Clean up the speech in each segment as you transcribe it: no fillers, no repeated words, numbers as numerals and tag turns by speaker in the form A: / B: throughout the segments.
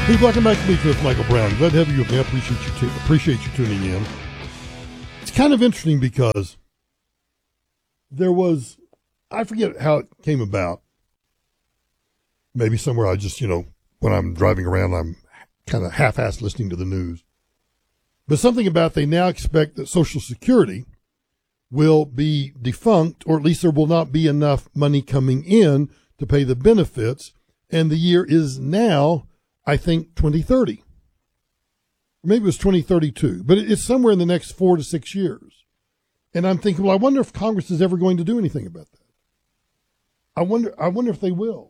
A: Hey, welcome back to Meet with Michael Brown. Glad to have you with me. I appreciate you tuning in. It's kind of interesting because there was, I forget how it came about. Maybe somewhere I just, when I'm driving around, I'm kind of half-assed listening to the news. But something about they now expect that Social Security will be defunct, or at least there will not be enough money coming in to pay the benefits. And the year is now, I think, 2030. Maybe it was 2032, but it's somewhere in the next 4 to 6 years. And I'm thinking, well, I wonder if Congress is ever going to do anything about that. I wonder if they will.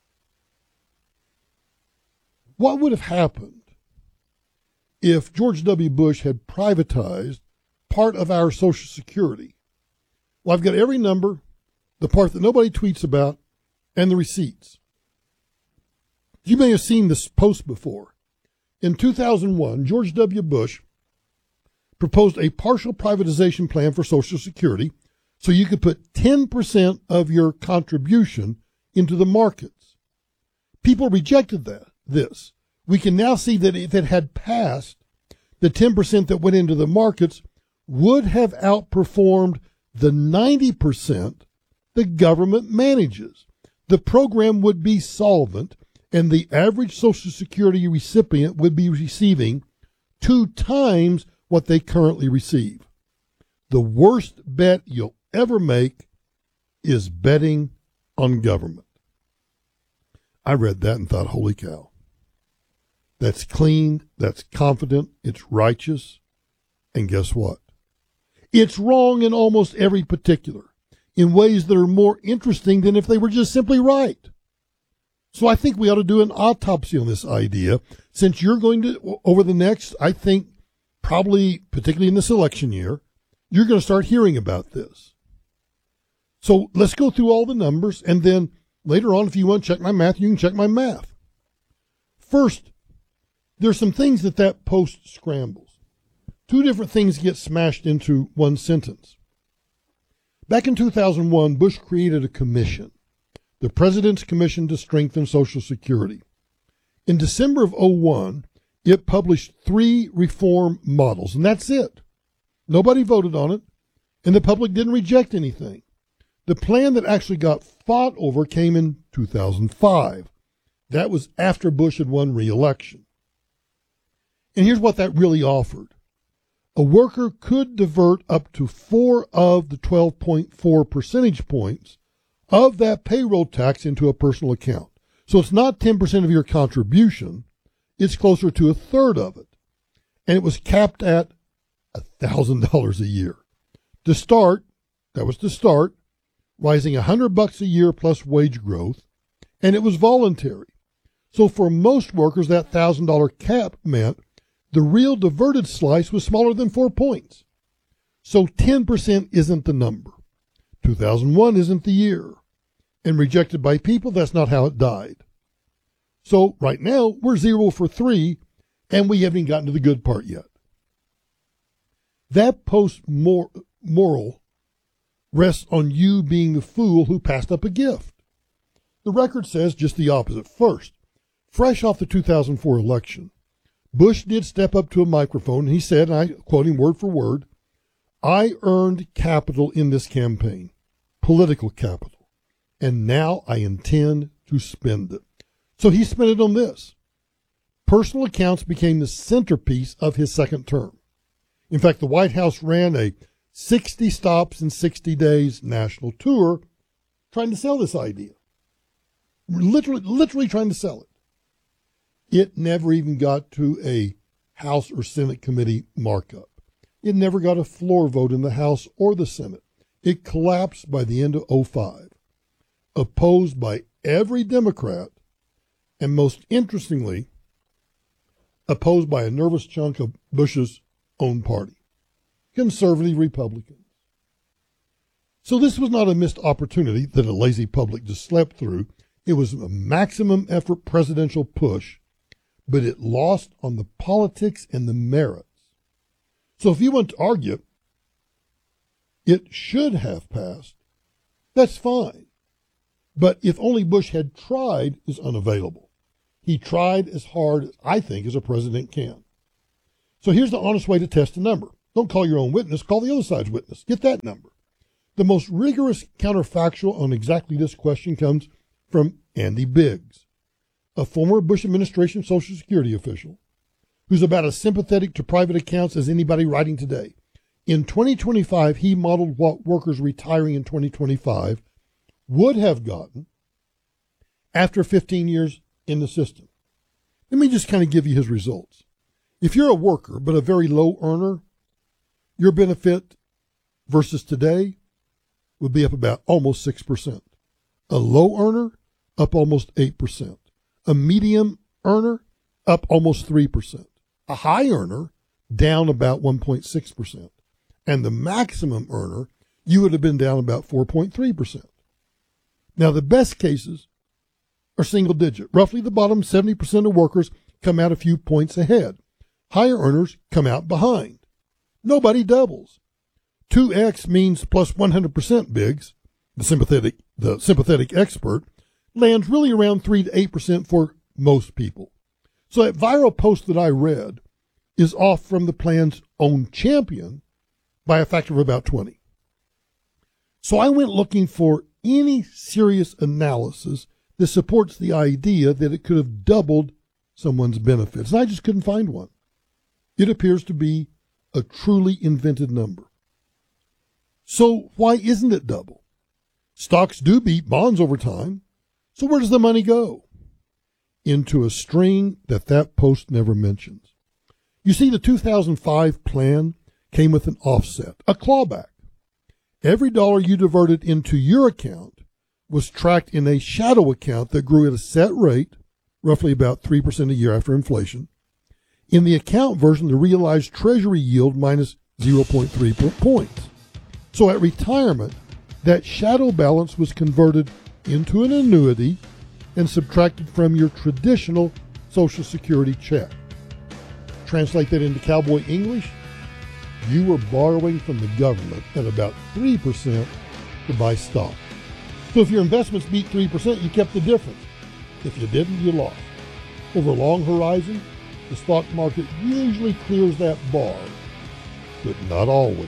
A: What would have happened if George W. Bush had privatized part of our Social Security? Well, I've got every number, the part that nobody tweets about, and the receipts. You may have seen this post before. In 2001, George W. Bush proposed a partial privatization plan for Social Security so you could put 10% of your contribution into the markets. People rejected this. We can now see that if it had passed, the 10% that went into the markets would have outperformed the 90% the government manages. The program would be solvent, and the average Social Security recipient would be receiving 2 times what they currently receive. The worst bet you'll ever make is betting on government. I read that and thought, holy cow. That's clean, that's confident, it's righteous, and guess what? It's wrong in almost every particular, in ways that are more interesting than if they were just simply right. So I think we ought to do an autopsy on this idea, since you're going to, over the next, I think, probably, particularly in this election year, you're going to start hearing about this. So let's go through all the numbers, and then later on, if you want to check my math, you can check my math. First, there's some things that post scrambles. 2 different things get smashed into one sentence. Back in 2001, Bush created a commission, the President's Commission to Strengthen Social Security. In December of 2001, it published 3 reform models, and that's it. Nobody voted on it, and the public didn't reject anything. The plan that actually got fought over came in 2005. That was after Bush had won re-election. And here's what that really offered. A worker could divert up to 4 of the 12.4 percentage points of that payroll tax into a personal account. So it's not 10% of your contribution. It's closer to 1/3 of it. And it was capped at $1,000 a year. That was to start, rising $100 a year plus wage growth, and it was voluntary. So for most workers, that $1,000 cap meant the real diverted slice was smaller than 4 points. So 10% isn't the number. 2001 isn't the year. And rejected by people, that's not how it died. So right now, we're 0 for 3, and we haven't even gotten to the good part yet. That post-moral rests on you being the fool who passed up a gift. The record says just the opposite. First, fresh off the 2004 election, Bush did step up to a microphone, and he said, and I quote him word for word, "I earned capital in this campaign, political capital, and now I intend to spend it." So he spent it on this. Personal accounts became the centerpiece of his second term. In fact, the White House ran a 60 stops in 60 days national tour trying to sell this idea. Literally trying to sell it. It never even got to a House or Senate committee markup. It never got a floor vote in the House or the Senate. It collapsed by the end of 2005, opposed by every Democrat, and most interestingly, opposed by a nervous chunk of Bush's own party, conservative Republicans. So this was not a missed opportunity that a lazy public just slept through. It was a maximum effort presidential push, but it lost on the politics and the merits. So if you want to argue it should have passed, that's fine. But if only Bush had tried is unavailable. He tried as hard, I think, as a president can. So here's the honest way to test a number. Don't call your own witness, call the other side's witness. Get that number. The most rigorous counterfactual on exactly this question comes from Andy Biggs, a former Bush administration Social Security official who's about as sympathetic to private accounts as anybody writing today. In 2025, he modeled what workers retiring in 2025 would have gotten after 15 years in the system. Let me just kind of give you his results. If you're a worker but a very low earner, your benefit versus today would be up about almost 6%. A low earner, up almost 8%. A medium earner, up almost 3%. A high earner, down about 1.6%. And the maximum earner, you would have been down about 4.3%. Now, the best cases are single digit. Roughly the bottom 70% of workers come out a few points ahead. Higher earners come out behind. Nobody doubles. 2X means plus 100%. Biggs, the sympathetic expert, lands really around 3 to 8% for most people. So that viral post that I read is off from the plan's own champion by a factor of about 20. So I went looking for any serious analysis that supports the idea that it could have doubled someone's benefits, and I just couldn't find one. It appears to be a truly invented number. So why isn't it double? Stocks do beat bonds over time, so where does the money go? Into a string that post never mentions. You see, the 2005 plan came with an offset, a clawback. Every dollar you diverted into your account was tracked in a shadow account that grew at a set rate, roughly about 3% a year after inflation. In the account version, the realized treasury yield minus 0.3 points. So at retirement, that shadow balance was converted into an annuity and subtracted from your traditional Social Security check. Translate that into cowboy English, you were borrowing from the government at about 3% to buy stock. So if your investments beat 3%, you kept the difference. If you didn't, you lost. Over a long horizon, the stock market usually clears that bar, but not always.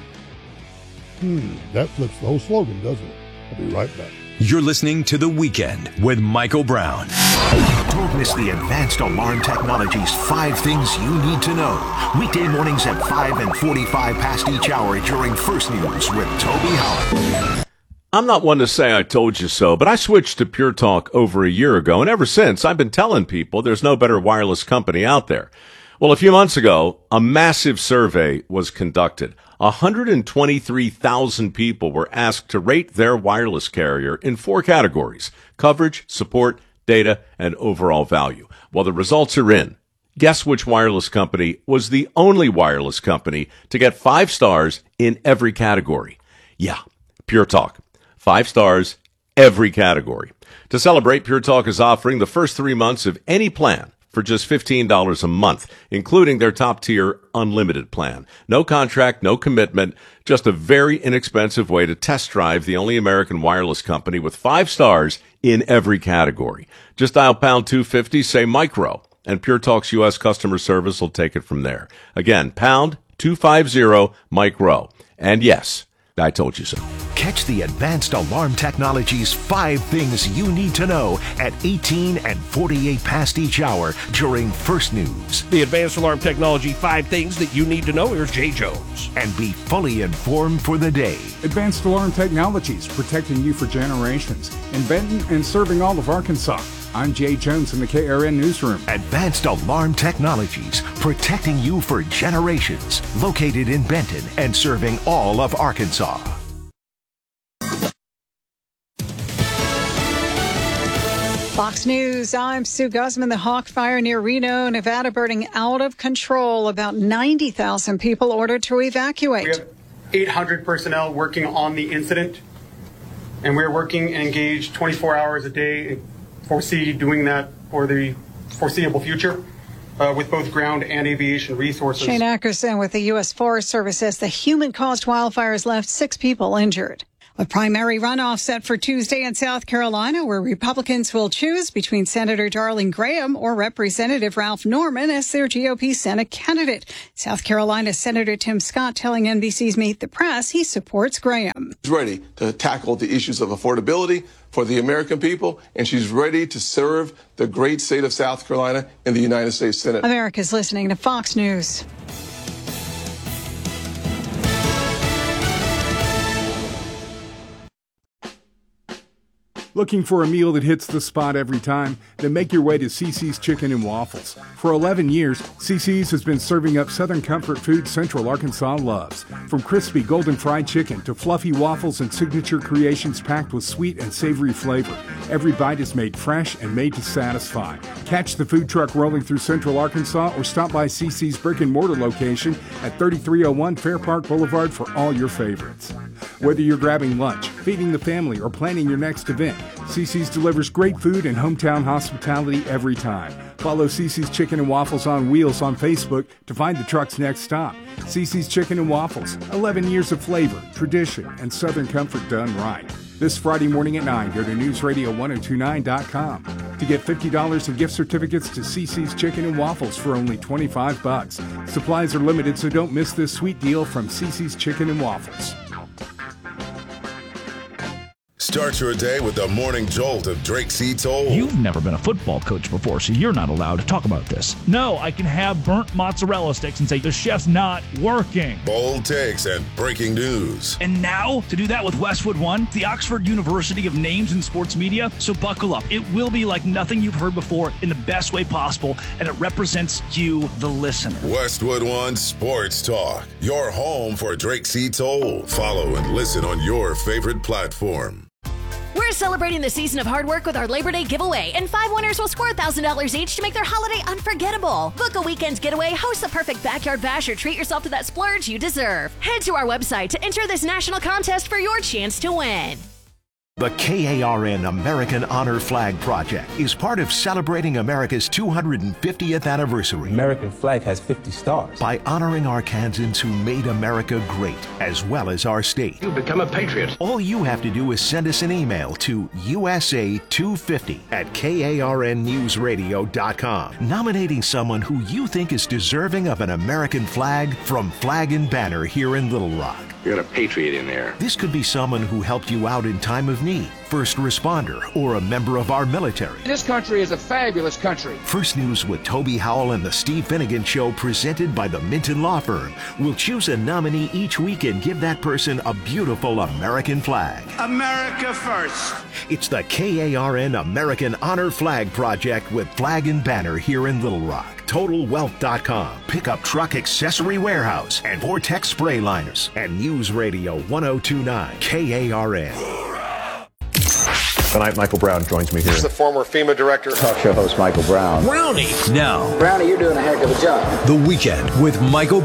A: That flips the whole slogan, doesn't it? I'll be right back.
B: You're listening to The Weekend with Michael Brown.
C: Don't miss the Advanced Alarm Technologies 5 Things You Need to Know. Weekday mornings at 5 and 45 past each hour during First News with Toby Howard.
D: I'm not one to say I told you so, but I switched to Pure Talk over a year ago, and ever since I've been telling people there's no better wireless company out there. Well, a few months ago, a massive survey was conducted. 123,000 people were asked to rate their wireless carrier in 4 categories: coverage, support, data, and overall value. Well, the results are in. Guess which wireless company was the only wireless company to get 5 stars in every category? Yeah, Pure Talk. 5 stars, every category. To celebrate, Pure Talk is offering the first 3 months of any plan for just $15 a month, including their top-tier unlimited plan. No contract, no commitment, just a very inexpensive way to test drive the only American wireless company with 5 stars in every category. Just dial pound 250, say micro, and Pure Talk's U.S. customer service will take it from there. Again, pound 250 micro. And yes, I told you so.
C: Catch the Advanced Alarm Technologies 5 Things You Need to Know at 18 and 48 past each hour during First News.
E: The Advanced Alarm Technology 5 Things That You Need to Know. Here's Jay Jones.
C: And be fully informed for the day.
F: Advanced Alarm Technologies, protecting you for generations. In Benton and serving all of Arkansas. I'm Jay Jones in the KRN Newsroom.
C: Advanced Alarm Technologies, protecting you for generations. Located in Benton and serving all of Arkansas.
G: Fox News, I'm Sue Guzman. The Hawk Fire near Reno, Nevada, burning out of control. About 90,000 people ordered to evacuate.
H: We have 800 personnel working on the incident, and we're working and engaged 24 hours a day and foresee doing that for the foreseeable future with both ground and aviation resources.
G: Shane Ackerson with the U.S. Forest Service says the human-caused wildfires left 6 people injured. A primary runoff set for Tuesday in South Carolina, where Republicans will choose between Senator Darling Graham or Representative Ralph Norman as their GOP Senate candidate. South Carolina Senator Tim Scott telling NBC's Meet the Press he supports Graham.
I: She's ready to tackle the issues of affordability for the American people, and she's ready to serve the great state of South Carolina in the United States Senate.
G: America's listening to Fox News.
F: Looking for a meal that hits the spot every time? Then make your way to CC's Chicken and Waffles. For 11 years, CC's has been serving up Southern comfort food Central Arkansas loves. From crispy golden fried chicken to fluffy waffles and signature creations packed with sweet and savory flavor, every bite is made fresh and made to satisfy. Catch the food truck rolling through Central Arkansas or stop by CC's brick and mortar location at 3301 Fair Park Boulevard for all your favorites. Whether you're grabbing lunch, feeding the family, or planning your next event, CC's delivers great food and hometown hospitality every time. Follow CC's Chicken and Waffles on Wheels on Facebook to find the truck's next stop. CC's Chicken and Waffles, 11 years of flavor, tradition, and Southern comfort done right. This Friday morning at 9, go to newsradio1029.com to get $50 in gift certificates to CC's Chicken and Waffles for only $25. Supplies are limited, so don't miss this sweet deal from CC's Chicken and Waffles.
J: Start your day with the morning jolt of Drake C. Toll.
K: You've never been a football coach before, so you're not allowed to talk about this. No, I can have burnt mozzarella sticks and say the chef's not working.
J: Bold takes and breaking news.
K: And now, to do that with Westwood One, the Oxford University of Names in Sports Media. So buckle up. It will be like nothing you've heard before in the best way possible, and it represents you, the listener.
J: Westwood One Sports Talk, your home for Drake C. Toll. Follow and listen on your favorite platform.
L: We're celebrating the season of hard work with our Labor Day giveaway, and 5 winners will score $1,000 each to make their holiday unforgettable. Book a weekend getaway, host the perfect backyard bash, or treat yourself to that splurge you deserve. Head to our website to enter this national contest for your chance to win.
C: The KARN American Honor Flag Project is part of celebrating America's 250th anniversary.
M: American flag has 50 stars.
C: By honoring Arkansans who made America great, as well as our state.
N: You become a patriot.
C: All you have to do is send us an email to USA250@KARNnewsradio.com, nominating someone who you think is deserving of an American flag from Flag and Banner here in Little Rock.
N: You got a patriot in there.
C: This could be someone who helped you out in time of need, first responder, or a member of our military.
O: This country is a fabulous country.
C: First News with Toby Howell and the Steve Finnegan Show, presented by the Minton Law Firm, will choose a nominee each week and give that person a beautiful American flag.
P: America first.
C: It's the KARN American Honor Flag Project with Flag and Banner here in Little Rock. TotalWealth.com, Pickup Truck Accessory Warehouse, and Vortex Spray Liners, and News Radio 1029 KARN.
Q: Tonight, Michael Brown joins me here.
R: This is the former FEMA director.
Q: Talk show host Michael Brown.
B: Brownie. Now,
S: Brownie, you're doing a heck of a job.
B: The Weekend with Michael